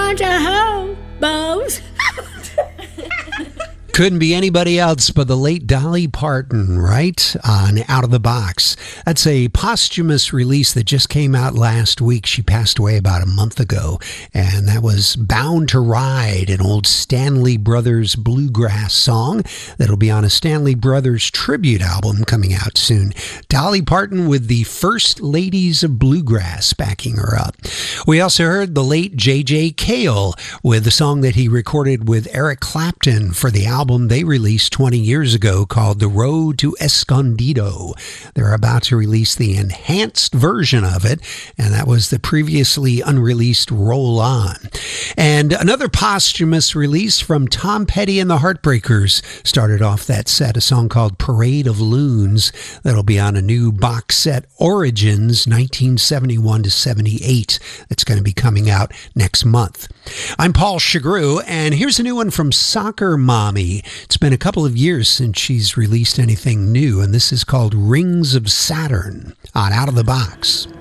bunch of hobos. Couldn't be anybody else but the late Dolly Parton, right? On Out of the Box. That's a posthumous release that just came out last week. She passed away about a month ago, and that was Bound to Ride, an old Stanley Brothers bluegrass song that'll be on a Stanley Brothers tribute album coming out soon. Dolly Parton with the First Ladies of Bluegrass backing her up. We also heard the late J.J. Cale with the song that he recorded with Eric Clapton for the album they released 20 years ago called The Road to Escondido. They're about to release the enhanced version of it, and that was the previously unreleased Roll On. And another posthumous release from Tom Petty and the Heartbreakers started off that set, a song called Parade of Loons that'll be on a new box set, Origins 1971 to 78, that's going to be coming out next month. I'm Paul Chagru, and here's a new one from Soccer Mommy. It's been a couple of years since she's released anything new, and this is called Rings of Saturn on Out of the Box.